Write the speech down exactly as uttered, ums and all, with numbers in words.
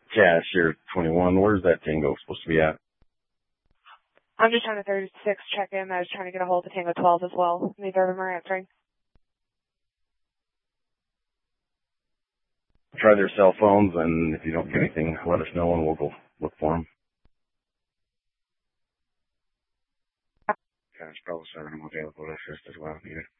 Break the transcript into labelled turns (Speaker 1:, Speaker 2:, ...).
Speaker 1: Cashier twenty-one, where's that Tango supposed to be at?
Speaker 2: I'm just trying to thirty-six check in. I was trying to get a hold of Tango twelve as well. Neither of them are answering.
Speaker 1: Try their cell phones, and if you don't get anything, let us know and we'll go look for them. Cash Bravo seven, I'm available to assist as well if needed.